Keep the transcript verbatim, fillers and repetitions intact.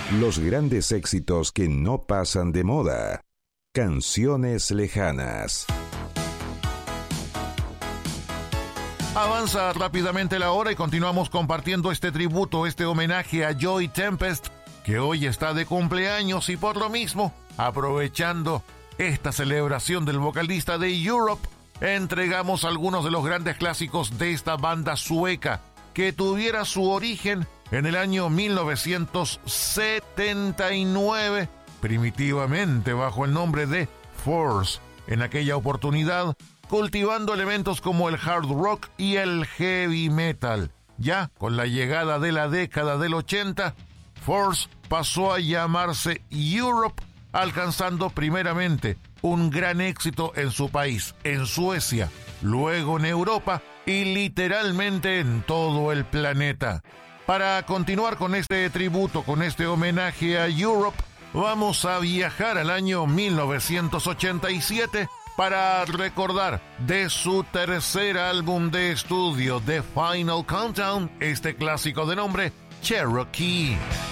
Los grandes éxitos que no pasan de moda. Canciones lejanas. Avanza rápidamente la hora y continuamos compartiendo este tributo, este homenaje a Joey Tempest, que hoy está de cumpleaños, y por lo mismo, aprovechando esta celebración del vocalista de Europe, entregamos algunos de los grandes clásicos de esta banda sueca, que tuviera su origen en el año mil novecientos setenta y nueve, primitivamente bajo el nombre de Force. En aquella oportunidad, cultivando elementos como el hard rock y el heavy metal. Ya con la llegada de la década del ochenta, Force pasó a llamarse Europe, alcanzando primeramente un gran éxito en su país, en Suecia, luego en Europa y literalmente en todo el planeta. Para continuar con este tributo, con este homenaje a Europe, vamos a viajar al año mil novecientos ochenta y siete para recordar de su tercer álbum de estudio, The Final Countdown, este clásico de nombre Cherokee.